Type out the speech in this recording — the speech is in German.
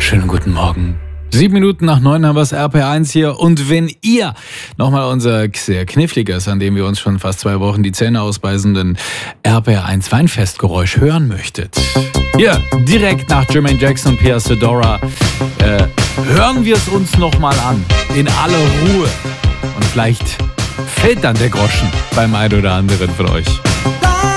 wunderschönen guten Morgen. 7 Minuten nach 9 haben wir das RPR1 hier. Und wenn ihr nochmal unser sehr kniffliges, an dem wir uns schon fast 2 Wochen die Zähne ausbeißenden RPR1 Weinfestgeräusch hören möchtet, hier direkt nach Jermaine Jackson und Pia Sedora, hören wir es uns nochmal an. In aller Ruhe. Und vielleicht fällt dann der Groschen beim einen oder anderen von euch.